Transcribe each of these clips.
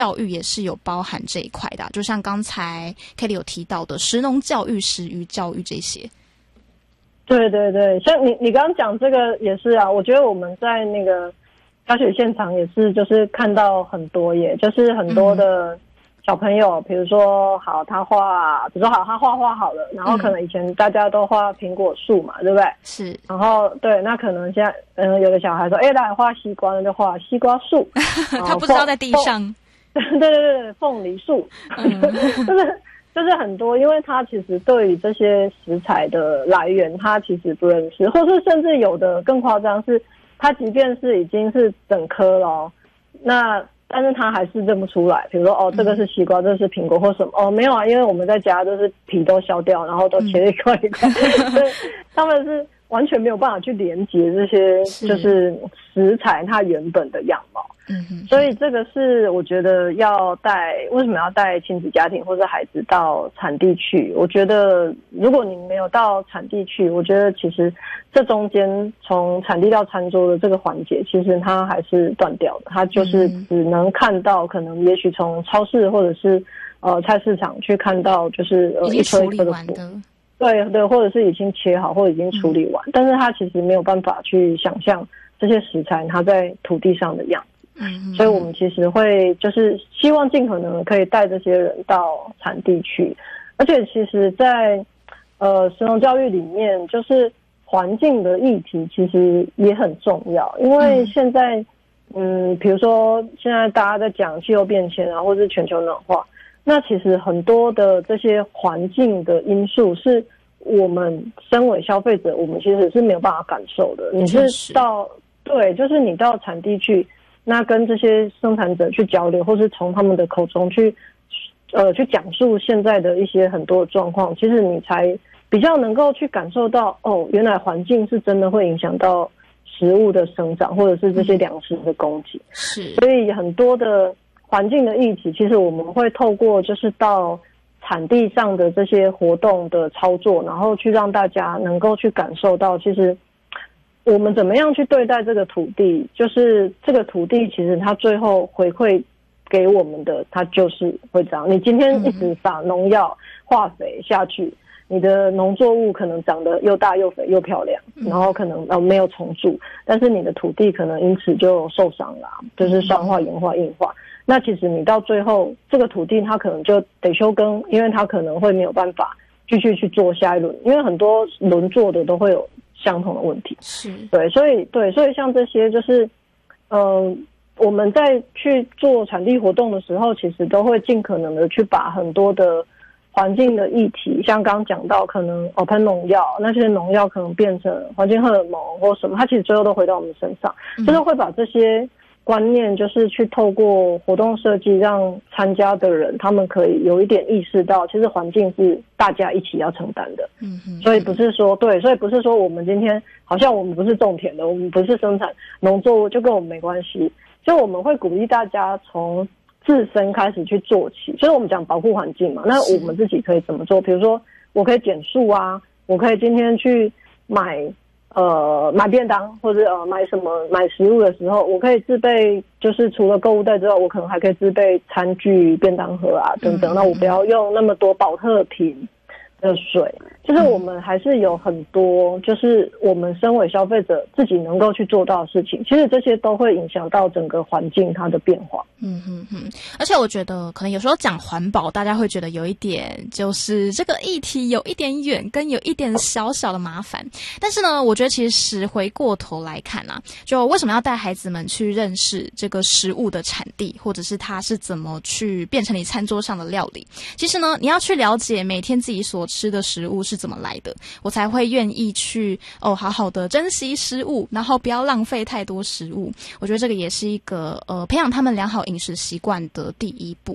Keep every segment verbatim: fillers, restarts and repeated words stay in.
教育也是有包含这一块的、啊，就像刚才 Kelly 有提到的食农教育、食渔教育这些。 对对对，像你你刚刚讲这个也是啊，我觉得我们在那个教学现场也是，就是看到很多耶，就是很多的小朋友，嗯、比如说好他画，比如说好他画画好了，然后可能以前大家都画苹果树嘛，嗯、对不对？ 是。 然后对，那可能现在嗯、呃、有的小孩说，哎，来画西瓜，那就画西瓜树， 他不知道在地上。 对对对对，凤梨树，嗯、就是就是很多，因为他其实对于这些食材的来源，他其实不认识，或是甚至有的更夸张是，他即便是已经是整颗了，那但是他还是认不出来，比如说哦，这个是西瓜，这个是苹果或什么哦，没有啊，因为我们在家都是皮都削掉，然后都切一块一块，所以他们是完全没有办法去连接这些就是食材它原本的样貌。嗯哼，所以这个是我觉得要带，为什么要带亲子家庭或者孩子到产地去？我觉得如果你没有到产地去，我觉得其实这中间从产地到餐桌的这个环节，其实它还是断掉的，它就是只能看到可能也许从超市或者是呃菜市场去看到就是呃一颗一颗的果。对对，或者是已经切好或者已经处理完，但是它其实没有办法去想象这些食材它在土地上的样子。嗯，所以我们其实会就是希望尽可能可以带这些人到产地去，而且其实在呃食农教育里面，就是环境的议题其实也很重要，因为现在嗯，比如说现在大家在讲气候变迁啊，或是全球暖化，那其实很多的这些环境的因素是我们身为消费者，我们其实是没有办法感受的。你是到对，就是你到产地去。那跟这些生产者去交流，或是从他们的口中去，呃，去讲述现在的一些很多的状况，其实你才比较能够去感受到，哦，原来环境是真的会影响到食物的生长，或者是这些粮食的供给。是，所以很多的环境的议题，其实我们会透过就是到产地上的这些活动的操作，然后去让大家能够去感受到，其实。我们怎么样去对待这个土地？就是这个土地，其实它最后回馈给我们的，它就是会这样。你今天一直撒农药、化肥下去，你的农作物可能长得又大又肥又漂亮，然后可能呃没有虫蛀，但是你的土地可能因此就受伤了，就是酸化、盐化、硬化。那其实你到最后，这个土地它可能就得休耕，因为它可能会没有办法继续去做下一轮，因为很多轮做的都会有。相同的问题是对，所以对，所以像这些就是，嗯、呃，我们在去做产地活动的时候，其实都会尽可能的去把很多的环境的议题，像刚刚讲到，可能哦喷农药，那些农药可能变成环境荷尔蒙或什么，它其实最后都回到我们身上，嗯、就是会把这些观念，就是去透过活动设计，让参加的人他们可以有一点意识到，其实环境是大家一起要承担的。嗯哼，所以不是说对，所以不是说我们今天好像我们不是种田的，我们不是生产农作物，就跟我们没关系。就我们会鼓励大家从自身开始去做起，所以我们讲保护环境嘛，那我们自己可以怎么做？比如说，我可以减速啊，我可以今天去买。呃，买便当或者呃买什么买食物的时候，我可以自备，就是除了购物袋之外，我可能还可以自备餐具、便当盒啊等等。嗯、那我不要用那么多保特瓶的水，就是我们还是有很多，就是我们身为消费者自己能够去做到的事情。其实这些都会影响到整个环境它的变化。 嗯哼哼，而且我觉得可能有时候讲环保，大家会觉得有一点就是这个议题有一点远，跟有一点小小的麻烦。但是呢，我觉得其实回过头来看啊，就为什么要带孩子们去认识这个食物的产地，或者是它是怎么去变成你餐桌上的料理？其实呢，你要去了解每天自己所吃的食物是怎么来的，我才会愿意去哦，好好的珍惜食物，然后不要浪费太多食物。我觉得这个也是一个呃培养他们良好饮食习惯的第一步啦。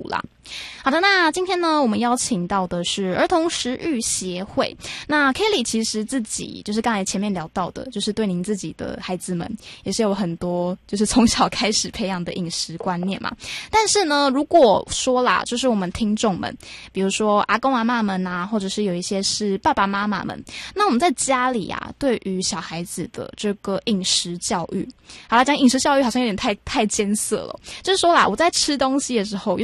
好的，那今天呢，我们邀请到的是儿童食育协会。那 Kelly 其实自己就是刚才前面聊到的，就是对您自己的孩子们也是有很多就是从小开始培养的饮食观念嘛。但是呢，如果说啦，就是我们听众们，比如说阿公阿嬷们啊，或者是有一些是爸爸妈妈们，那我们在家里啊，对于小孩子的这个饮食教育，好啦，讲饮食教育好像有点太太艰涩了，就是说啦，我在吃东西的时候。